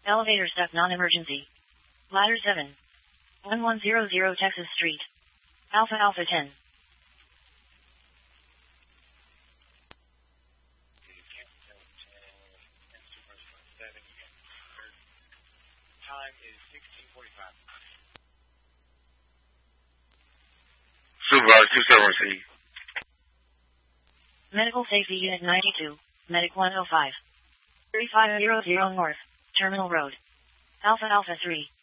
Elevator step non-emergency. Ladder 7. 1100 Texas Street. Alpha Alpha 10. Time is 16:45. Supervisor 271C. Medical Safety Unit 92. Medic 105. 3500 North. Terminal Road. Alpha Alpha 3.